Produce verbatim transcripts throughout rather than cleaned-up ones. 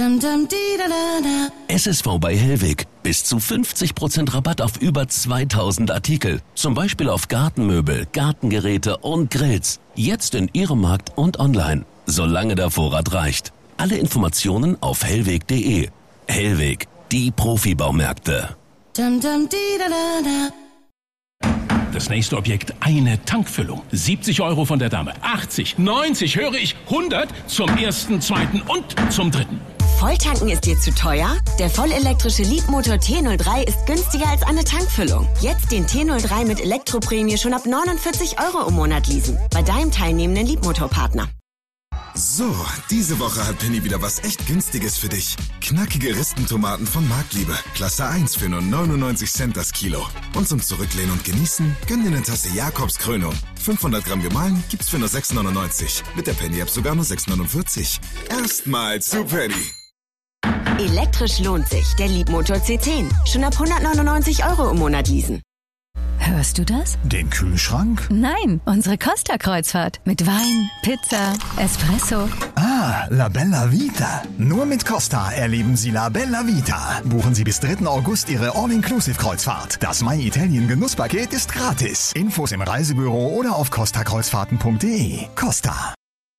S S V bei Hellweg. Bis zu fünfzig Prozent Rabatt auf über zweitausend Artikel. Zum Beispiel auf Gartenmöbel, Gartengeräte und Grills. Jetzt in Ihrem Markt und online. Solange der Vorrat reicht. Alle Informationen auf hellweg punkt de. Hellweg, die Profibaumärkte. Das nächste Objekt, eine Tankfüllung. siebzig Euro von der Dame. achtzig, neunzig, höre ich, hundert zum ersten, zweiten und zum dritten. Volltanken ist dir zu teuer? Der vollelektrische Leapmotor T null drei ist günstiger als eine Tankfüllung. Jetzt den T null drei mit Elektroprämie schon ab neunundvierzig Euro im Monat leasen. Bei deinem teilnehmenden Leapmotor-Partner. So, diese Woche hat Penny wieder was echt Günstiges für dich. Knackige Ristentomaten von Marktliebe. Klasse eins für nur neunundneunzig Cent das Kilo. Und zum Zurücklehnen und Genießen, gönn dir eine Tasse Jakobskrönung. fünfhundert Gramm gemahlen gibt's für nur sechs neunundneunzig. Mit der Penny-App sogar nur sechs neunundvierzig. Erstmal zu Penny. Elektrisch lohnt sich. Der Leapmotor C zehn. Schon ab hundertneunundneunzig Euro im Monat leasen. Hörst du das? Den Kühlschrank? Nein, unsere Costa-Kreuzfahrt. Mit Wein, Pizza, Espresso. Ah, La Bella Vita. Nur mit Costa erleben Sie La Bella Vita. Buchen Sie bis dritten August Ihre All-Inclusive-Kreuzfahrt. Das My Italien Genusspaket ist gratis. Infos im Reisebüro oder auf costa kreuzfahrten punkt de. Costa.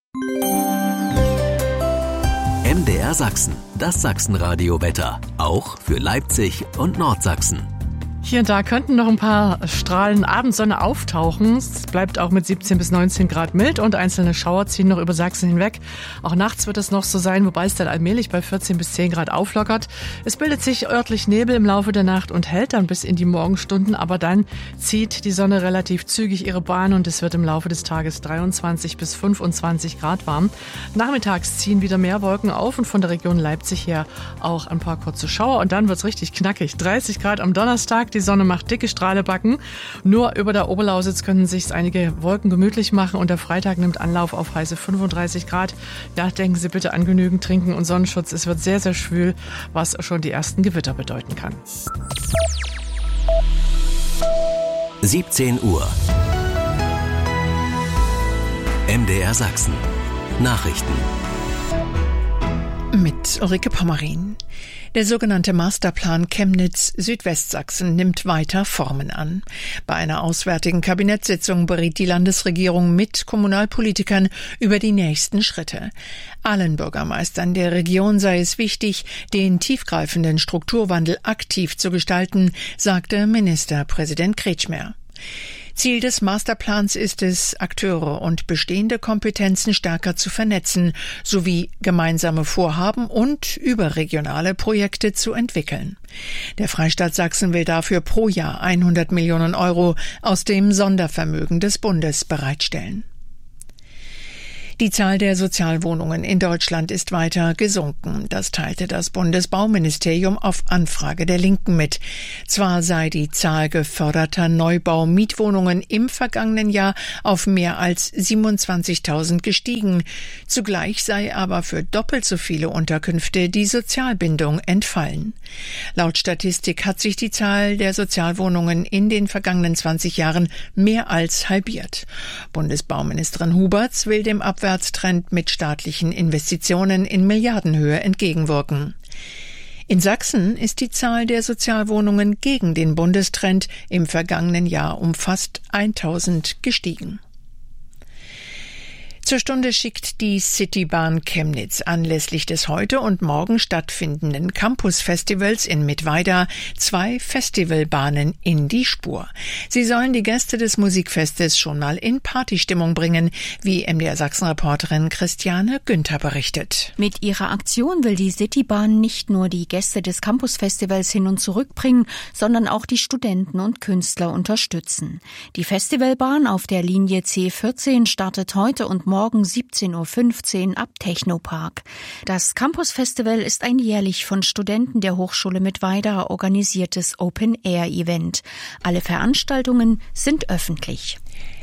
M D R Sachsen, das Sachsenradio-Wetter. Auch für Leipzig und Nordsachsen. Hier und da könnten noch ein paar Strahlen Abendsonne auftauchen. Es bleibt auch mit siebzehn bis neunzehn Grad mild und einzelne Schauer ziehen noch über Sachsen hinweg. Auch nachts wird es noch so sein, wobei es dann allmählich bei vierzehn bis zehn Grad auflockert. Es bildet sich örtlich Nebel im Laufe der Nacht und hält dann bis in die Morgenstunden, aber dann zieht die Sonne relativ zügig ihre Bahn und es wird im Laufe des Tages dreiundzwanzig bis fünfundzwanzig Grad warm. Nachmittags ziehen wieder mehr Wolken auf und von der Region Leipzig her auch ein paar kurze Schauer und dann wird es richtig knackig. dreißig Grad am Donnerstag. Die Sonne macht dicke Strahlebacken. Nur über der Oberlausitz können sich einige Wolken gemütlich machen und der Freitag nimmt Anlauf auf heiße fünfunddreißig Grad. Ja, denken Sie bitte an genügend Trinken und Sonnenschutz. Es wird sehr, sehr schwül, was schon die ersten Gewitter bedeuten kann. siebzehn Uhr. M D R Sachsen. Nachrichten. Mit Ulrike Pommerin. Der sogenannte Masterplan Chemnitz-Südwestsachsen nimmt weiter Formen an. Bei einer auswärtigen Kabinettssitzung beriet die Landesregierung mit Kommunalpolitikern über die nächsten Schritte. Allen Bürgermeistern der Region sei es wichtig, den tiefgreifenden Strukturwandel aktiv zu gestalten, sagte Ministerpräsident Kretschmer. Ziel des Masterplans ist es, Akteure und bestehende Kompetenzen stärker zu vernetzen, sowie gemeinsame Vorhaben und überregionale Projekte zu entwickeln. Der Freistaat Sachsen will dafür pro Jahr hundert Millionen Euro aus dem Sondervermögen des Bundes bereitstellen. Die Zahl der Sozialwohnungen in Deutschland ist weiter gesunken. Das teilte das Bundesbauministerium auf Anfrage der Linken mit. Zwar sei die Zahl geförderter Neubau-Mietwohnungen im vergangenen Jahr auf mehr als siebenundzwanzigtausend gestiegen. Zugleich sei aber für doppelt so viele Unterkünfte die Sozialbindung entfallen. Laut Statistik hat sich die Zahl der Sozialwohnungen in den vergangenen zwanzig Jahren mehr als halbiert. Bundesbauministerin Huberts will dem Abwärtstrend mit staatlichen Investitionen in Milliardenhöhe entgegenwirken. In Sachsen ist die Zahl der Sozialwohnungen gegen den Bundestrend im vergangenen Jahr um fast tausend gestiegen. Zur Stunde schickt die Citybahn Chemnitz anlässlich des heute und morgen stattfindenden Campus-Festivals in Mittweida zwei Festivalbahnen in die Spur. Sie sollen die Gäste des Musikfestes schon mal in Partystimmung bringen, wie M D R Sachsen-Reporterin Christiane Günther berichtet. Mit ihrer Aktion will die Citybahn nicht nur die Gäste des Campus-Festivals hin und zurück bringen, sondern auch die Studenten und Künstler unterstützen. Die Festivalbahn auf der Linie C vierzehn startet heute und morgen siebzehn Uhr fünfzehn ab Technopark. Das Campus-Festival ist ein jährlich von Studenten der Hochschule Mittweida organisiertes Open-Air-Event. Alle Veranstaltungen sind öffentlich.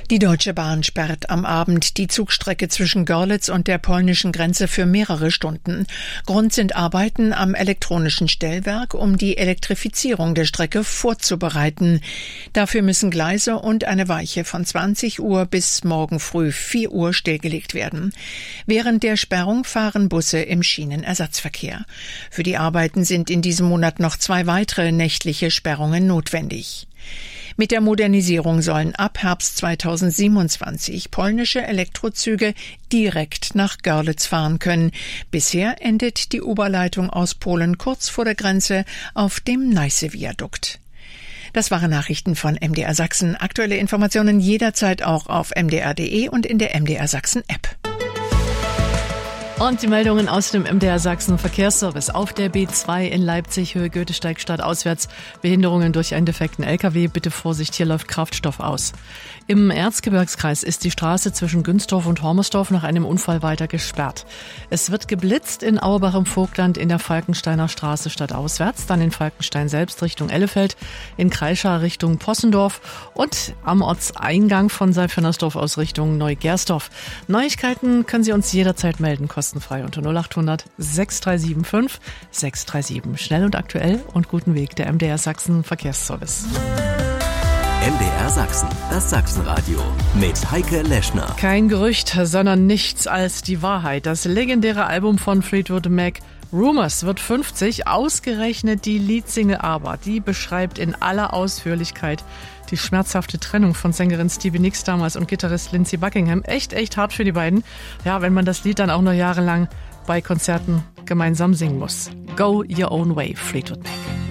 Die Deutsche Bahn sperrt am Abend die Zugstrecke zwischen Görlitz und der polnischen Grenze für mehrere Stunden. Grund sind Arbeiten am elektronischen Stellwerk, um die Elektrifizierung der Strecke vorzubereiten. Dafür müssen Gleise und eine Weiche von zwanzig Uhr bis morgen früh vier Uhr stillgelegt werden. Während der Sperrung fahren Busse im Schienenersatzverkehr. Für die Arbeiten sind in diesem Monat noch zwei weitere nächtliche Sperrungen notwendig. Mit der Modernisierung sollen ab Herbst zweitausendsiebenundzwanzig polnische Elektrozüge direkt nach Görlitz fahren können. Bisher endet die Oberleitung aus Polen kurz vor der Grenze auf dem Neiße-Viadukt. Das waren Nachrichten von M D R Sachsen. Aktuelle Informationen jederzeit auch auf m d r punkt d e und in der M D R Sachsen App. Und die Meldungen aus dem M D R Sachsen Verkehrsservice. Auf der B zwei in Leipzig, Höhe Goethesteig stadtauswärts. Behinderungen durch einen defekten L K W. Bitte Vorsicht, hier läuft Kraftstoff aus. Im Erzgebirgskreis ist die Straße zwischen Günzdorf und Hormersdorf nach einem Unfall weiter gesperrt. Es wird geblitzt in Auerbach im Vogtland in der Falkensteiner Straße stadtauswärts, dann in Falkenstein selbst Richtung Ellefeld, in Kreischa Richtung Possendorf und am Ortseingang von Seifernersdorf aus Richtung Neugersdorf. Neuigkeiten können Sie uns jederzeit melden, kostenfrei unter null acht hundert sechs drei sieben fünf sechs drei sieben. Schnell und aktuell und guten Weg, der M D R Sachsen Verkehrsservice. M D R Sachsen, das Sachsenradio mit Heike Leschner. Kein Gerücht, sondern nichts als die Wahrheit. Das legendäre Album von Fleetwood Mac, Rumours, wird fünfzig. Ausgerechnet die Leadsingle aber, die beschreibt in aller Ausführlichkeit die schmerzhafte Trennung von Sängerin Stevie Nicks damals und Gitarrist Lindsey Buckingham. Echt, echt hart für die beiden. Ja, wenn man das Lied dann auch noch jahrelang bei Konzerten gemeinsam singen muss. Go Your Own Way, Fleetwood Mac.